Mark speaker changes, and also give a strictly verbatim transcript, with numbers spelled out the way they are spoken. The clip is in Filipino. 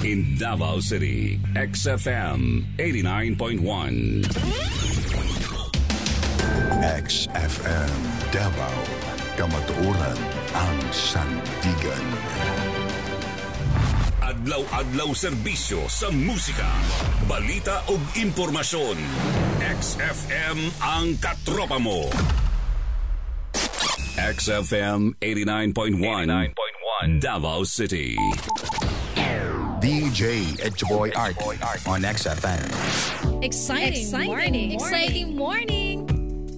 Speaker 1: In Davao City, X F M eighty-nine point one.
Speaker 2: X F M Davao, kamatuoran ang sandigan.
Speaker 1: Adlaw-adlaw serbisyo sa musika, balita ug impormasyon. X F M ang katropa mo. X F M eighty-nine point one Davao City.
Speaker 2: D J Edge Boy Art on X F M.
Speaker 3: Exciting, Exciting morning. morning. Exciting morning.